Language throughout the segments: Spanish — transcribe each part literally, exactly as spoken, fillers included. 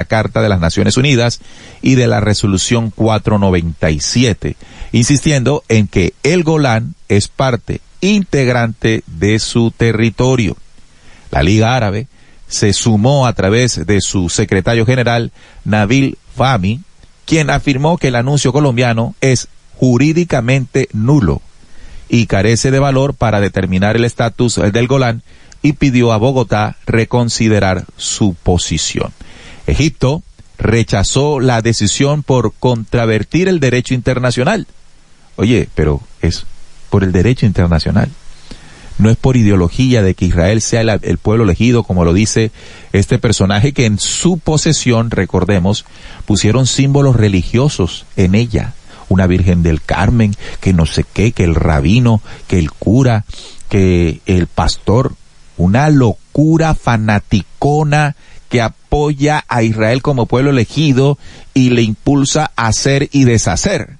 Carta de las Naciones Unidas y de la Resolución cuatrocientos noventa y siete, insistiendo en que el Golán es parte integrante de su territorio. La Liga Árabe se sumó a través de su secretario general, Nabil Fahmy, quien afirmó que el anuncio colombiano es jurídicamente nulo y carece de valor para determinar el estatus del Golán, y pidió a Bogotá reconsiderar su posición. Egipto rechazó la decisión por contravertir el derecho internacional. Oye, pero es por el derecho internacional. No es por ideología de que Israel sea el, el pueblo elegido, como lo dice este personaje, que en su posesión, recordemos, pusieron símbolos religiosos en ella. Una Virgen del Carmen, que no sé qué, que el rabino, que el cura, que el pastor. Una locura fanaticona que apoya a Israel como pueblo elegido y le impulsa a hacer y deshacer.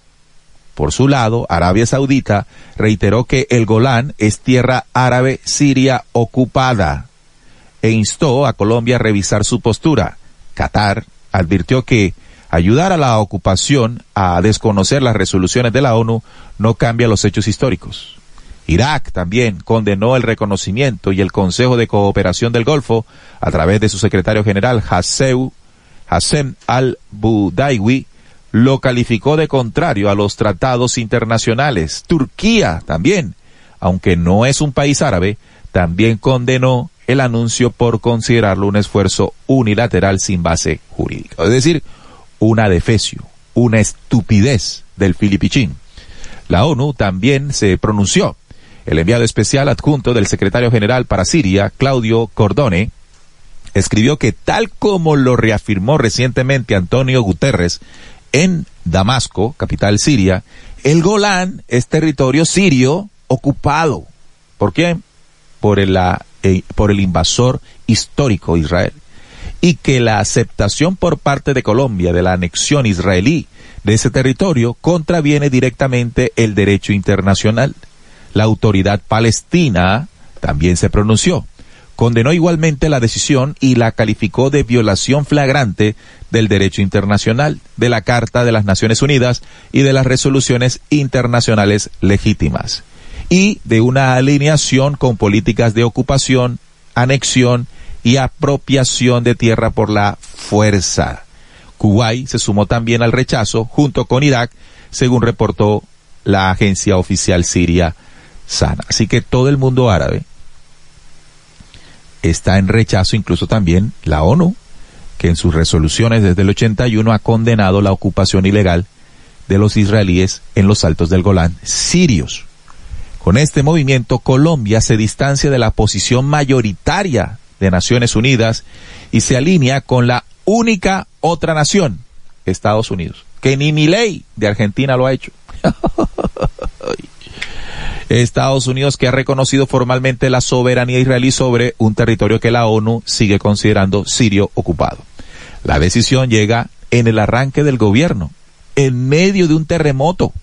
Por su lado, Arabia Saudita reiteró que el Golán es tierra árabe siria ocupada e instó a Colombia a revisar su postura. Qatar advirtió que ayudar a la ocupación a desconocer las resoluciones de la ONU no cambia los hechos históricos. Irak también condenó el reconocimiento, y el Consejo de Cooperación del Golfo, a través de su secretario general Hasseu, Hassem al-Budaiwi, lo calificó de contrario a los tratados internacionales. Turquía también, aunque no es un país árabe, también condenó el anuncio por considerarlo un esfuerzo unilateral sin base jurídica. Es decir, una defecio, una estupidez del filipichín. La ONU también se pronunció. El enviado especial adjunto del secretario general para Siria, Claudio Cordone, escribió que tal como lo reafirmó recientemente Antonio Guterres en Damasco, capital siria, el Golán es territorio sirio ocupado. ¿Por qué? Por el, la, eh, por el invasor histórico Israel. Y que la aceptación por parte de Colombia de la anexión israelí de ese territorio contraviene directamente el derecho internacional. La autoridad palestina también se pronunció. Condenó igualmente la decisión y la calificó de violación flagrante del derecho internacional, de la Carta de las Naciones Unidas y de las resoluciones internacionales legítimas, y de una alineación con políticas de ocupación, anexión y apropiación de tierra por la fuerza. Kuwait se sumó también al rechazo, junto con Irak, según reportó la agencia oficial siria SANA. Así que todo el mundo árabe está en rechazo, incluso también la ONU, que en sus resoluciones desde el ochenta y uno ha condenado la ocupación ilegal de los israelíes en los altos del Golán sirios. Con este movimiento, Colombia se distancia de la posición mayoritaria de Naciones Unidas y se alinea con la única otra nación, Estados Unidos, que ni Milei de Argentina lo ha hecho. Estados Unidos, que ha reconocido formalmente la soberanía israelí sobre un territorio que la ONU sigue considerando sirio ocupado. La decisión llega en el arranque del gobierno, en medio de un terremoto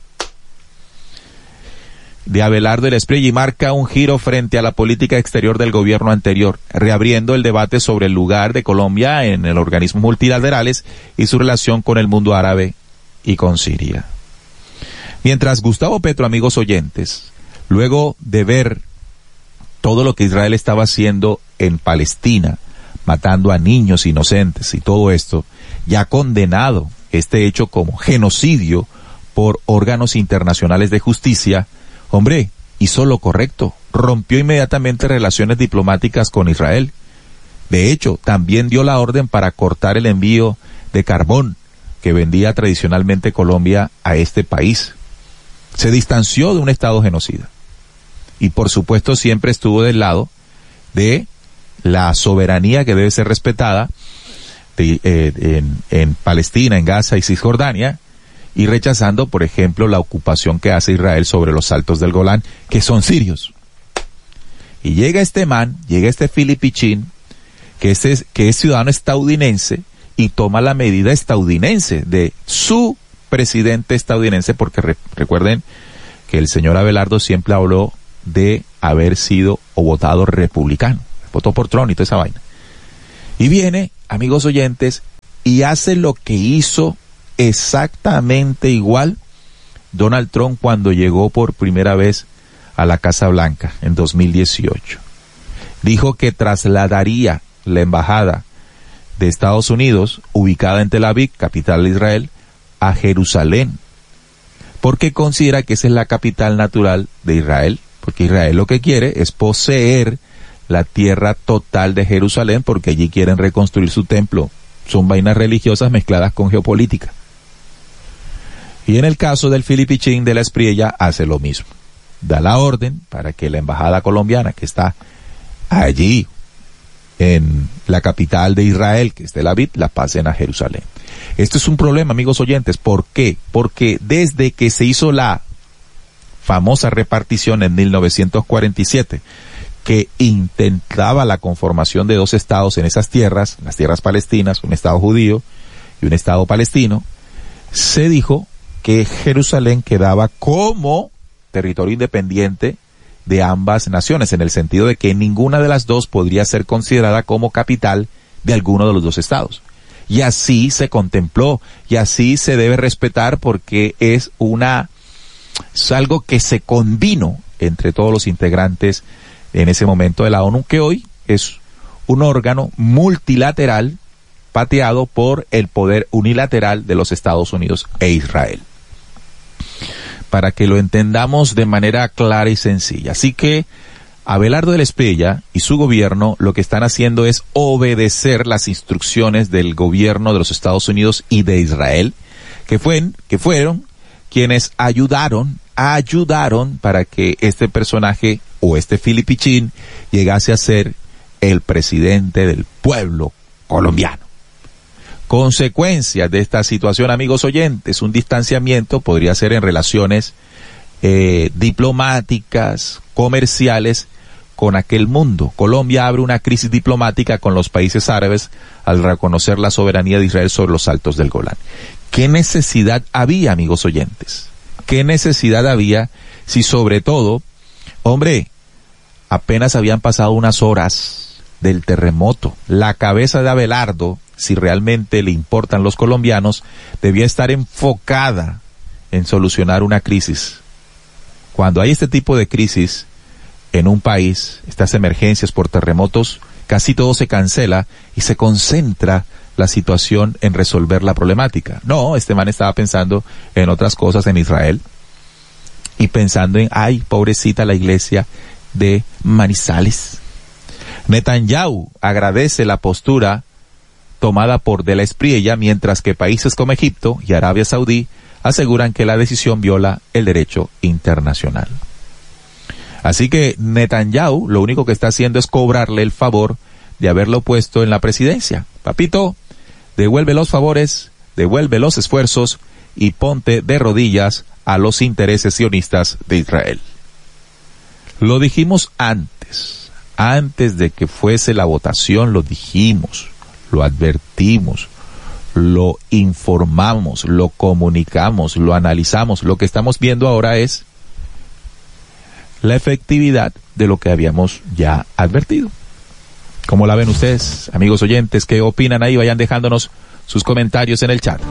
de Abelardo El Espriella, y marca un giro frente a la política exterior del gobierno anterior, reabriendo el debate sobre el lugar de Colombia en el organismo multilaterales y su relación con el mundo árabe y con Siria. Mientras Gustavo Petro, amigos oyentes, luego de ver todo lo que Israel estaba haciendo en Palestina, matando a niños inocentes y todo esto, ya ha condenado este hecho como genocidio por órganos internacionales de justicia, hombre, hizo lo correcto, rompió inmediatamente relaciones diplomáticas con Israel. De hecho, también dio la orden para cortar el envío de carbón que vendía tradicionalmente Colombia a este país. Se distanció de un Estado genocida. Y por supuesto siempre estuvo del lado de la soberanía que debe ser respetada de, eh, en, en Palestina, en Gaza y Cisjordania, y rechazando, por ejemplo, la ocupación que hace Israel sobre los altos del Golán, que son sirios. Y llega este man, llega este filipichín, que, este es, que es ciudadano estadounidense, y toma la medida estadounidense de su presidente estadounidense, porque re, recuerden que el señor Abelardo siempre habló de haber sido o votado republicano, votó por Trump y toda esa vaina. Y viene, amigos oyentes, y hace lo que hizo exactamente igual Donald Trump cuando llegó por primera vez a la Casa Blanca en dos mil dieciocho. Dijo que trasladaría la embajada de Estados Unidos, ubicada en Tel Aviv, capital de Israel, a Jerusalén, porque considera que esa es la capital natural de Israel, porque Israel lo que quiere es poseer la tierra total de Jerusalén, porque allí quieren reconstruir su templo. Son vainas religiosas mezcladas con geopolítica. Y en el caso del Filipichín de la Espriella hace lo mismo. Da la orden para que la embajada colombiana, que está allí en la capital de Israel, que es Tel Aviv, la pasen a Jerusalén. Esto es un problema, amigos oyentes. ¿Por qué? Porque desde que se hizo la famosa repartición en mil novecientos cuarenta y siete, que intentaba la conformación de dos estados en esas tierras, las tierras palestinas, un estado judío y un estado palestino, se dijo que Jerusalén quedaba como territorio independiente de ambas naciones, en el sentido de que ninguna de las dos podría ser considerada como capital de alguno de los dos estados. Y así se contempló, y así se debe respetar, porque es una, es algo que se convino entre todos los integrantes en ese momento de la ONU, que hoy es un órgano multilateral pateado por el poder unilateral de los Estados Unidos e Israel. Para que lo entendamos de manera clara y sencilla. Así que Abelardo de la Espriella y su gobierno lo que están haciendo es obedecer las instrucciones del gobierno de los Estados Unidos y de Israel, que fueron, que fueron quienes ayudaron, ayudaron para que este personaje o este Filipichín llegase a ser el presidente del pueblo colombiano. Consecuencias de esta situación, amigos oyentes, un distanciamiento podría ser en relaciones eh, diplomáticas, comerciales con aquel mundo. Colombia abre una crisis diplomática con los países árabes al reconocer la soberanía de Israel sobre los altos del Golán. ¿Qué necesidad había, amigos oyentes? ¿Qué necesidad había si sobre todo, hombre, apenas habían pasado unas horas del terremoto? La cabeza de Abelardo, si realmente le importan los colombianos, debía estar enfocada en solucionar una crisis. Cuando hay este tipo de crisis en un país, estas emergencias por terremotos, casi todo se cancela y se concentra la situación en resolver la problemática. No, este man estaba pensando en otras cosas en Israel y pensando en, ay, pobrecita la iglesia de Manizales. Netanyahu agradece la postura tomada por de la Espriella, mientras que países como Egipto y Arabia Saudí aseguran que la decisión viola el derecho internacional. Así que Netanyahu lo único que está haciendo es cobrarle el favor de haberlo puesto en la presidencia. Papito, devuelve los favores, devuelve los esfuerzos y ponte de rodillas a los intereses sionistas de Israel. Lo dijimos antes, antes de que fuese la votación, lo dijimos. Lo advertimos, lo informamos, lo comunicamos, lo analizamos. Lo que estamos viendo ahora es la efectividad de lo que habíamos ya advertido. ¿Cómo la ven ustedes, amigos oyentes? ¿Qué opinan ahí? Vayan dejándonos sus comentarios en el chat.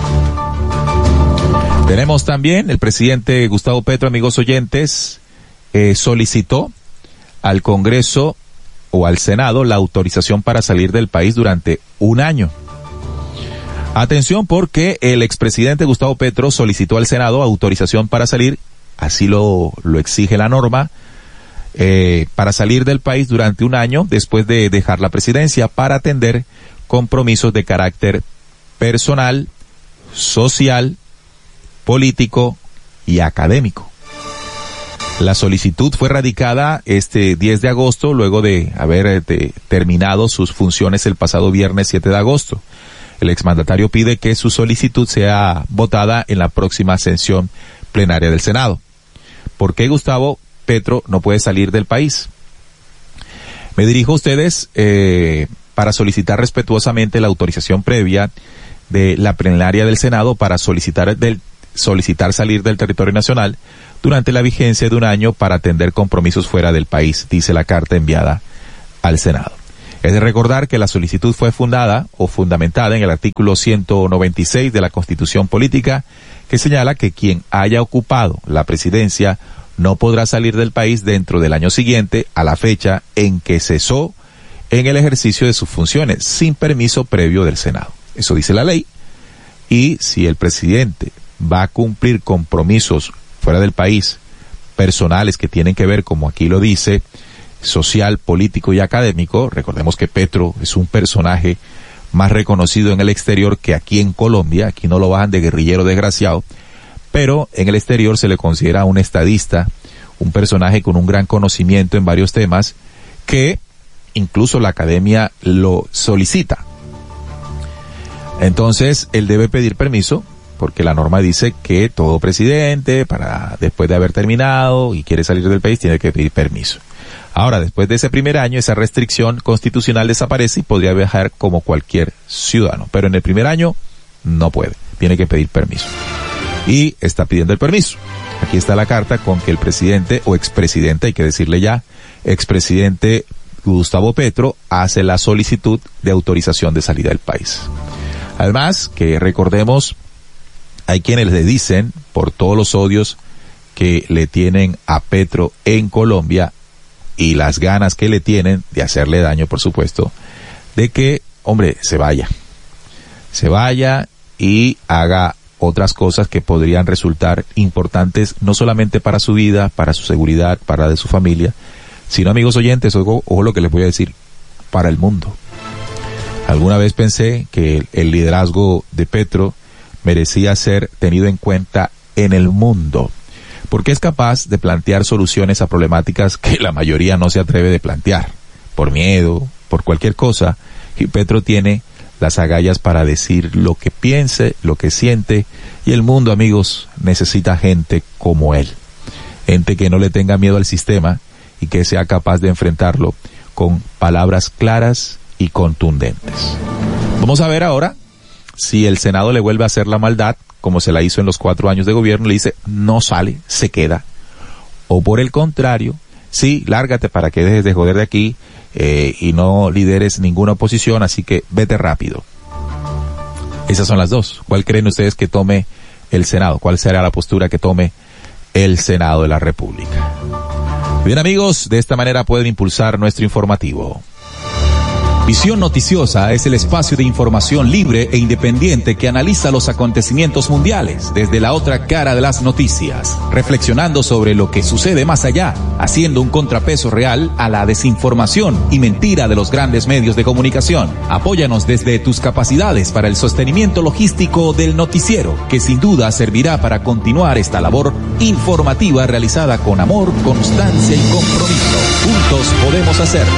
Tenemos también el presidente Gustavo Petro, amigos oyentes, eh, solicitó al Congreso o al Senado la autorización para salir del país durante un año. Atención, porque el expresidente Gustavo Petro solicitó al Senado autorización para salir, así lo, lo exige la norma, eh, para salir del país durante un año después de dejar la presidencia para atender compromisos de carácter personal, social, político y académico. La solicitud fue radicada este diez de agosto, luego de haber de, terminado sus funciones el pasado viernes siete de agosto. El exmandatario pide que su solicitud sea votada en la próxima sesión plenaria del Senado. ¿Por qué Gustavo Petro no puede salir del país? Me dirijo a ustedes eh, para solicitar respetuosamente la autorización previa de la plenaria del Senado para solicitar, del, solicitar salir del territorio nacional durante la vigencia de un año para atender compromisos fuera del país, dice la carta enviada al Senado. Es de recordar que la solicitud fue fundada o fundamentada en el artículo ciento noventa y seis de la Constitución Política, que señala que quien haya ocupado la presidencia no podrá salir del país dentro del año siguiente a la fecha en que cesó en el ejercicio de sus funciones, sin permiso previo del Senado. Eso dice la ley. Y si el presidente va a cumplir compromisos fuera del país, personales que tienen que ver, como aquí lo dice, social, político y académico, recordemos que Petro es un personaje más reconocido en el exterior que aquí en Colombia, aquí no lo bajan de guerrillero desgraciado, pero en el exterior se le considera un estadista, un personaje con un gran conocimiento en varios temas, que incluso la academia lo solicita. Entonces, él debe pedir permiso, porque la norma dice que todo presidente, para después de haber terminado y quiere salir del país, tiene que pedir permiso. Ahora, después de ese primer año, esa restricción constitucional desaparece y podría viajar como cualquier ciudadano. Pero en el primer año, no puede. Tiene que pedir permiso. Y está pidiendo el permiso. Aquí está la carta con que el presidente, o expresidente, hay que decirle ya, expresidente Gustavo Petro, hace la solicitud de autorización de salida del país. Además, que recordemos, hay quienes le dicen, por todos los odios que le tienen a Petro en Colombia, y las ganas que le tienen de hacerle daño, por supuesto, de que, hombre, se vaya. Se vaya y haga otras cosas que podrían resultar importantes, no solamente para su vida, para su seguridad, para la de su familia, sino, amigos oyentes, ojo, ojo lo que les voy a decir, para el mundo. Alguna vez pensé que el, el liderazgo de Petro merecía ser tenido en cuenta en el mundo, porque es capaz de plantear soluciones a problemáticas que la mayoría no se atreve de plantear, por miedo, por cualquier cosa, y Petro tiene las agallas para decir lo que piense, lo que siente, y el mundo, amigos, necesita gente como él, gente que no le tenga miedo al sistema y que sea capaz de enfrentarlo con palabras claras y contundentes. Vamos a ver ahora si el Senado le vuelve a hacer la maldad, como se la hizo en los cuatro años de gobierno, le dice, no sale, se queda. O por el contrario, sí, lárgate para que dejes de joder de aquí eh, y no lideres ninguna oposición, así que vete rápido. Esas son las dos. ¿Cuál creen ustedes que tome el Senado? ¿Cuál será la postura que tome el Senado de la República? Bien, amigos, de esta manera pueden impulsar nuestro informativo. Visión Noticiosa es el espacio de información libre e independiente que analiza los acontecimientos mundiales desde la otra cara de las noticias, reflexionando sobre lo que sucede más allá, haciendo un contrapeso real a la desinformación y mentira de los grandes medios de comunicación. Apóyanos desde tus capacidades para el sostenimiento logístico del noticiero, que sin duda servirá para continuar esta labor informativa realizada con amor, constancia y compromiso. Juntos podemos hacerlo.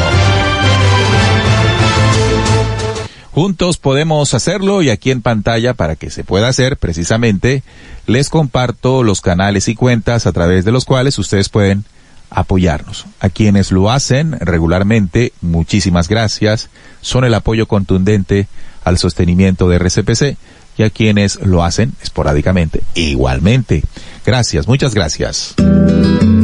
Juntos podemos hacerlo, y aquí en pantalla, para que se pueda hacer precisamente, les comparto los canales y cuentas a través de los cuales ustedes pueden apoyarnos. A quienes lo hacen regularmente, muchísimas gracias. Son el apoyo contundente al sostenimiento de R C P C, y a quienes lo hacen esporádicamente, igualmente. Gracias, muchas gracias.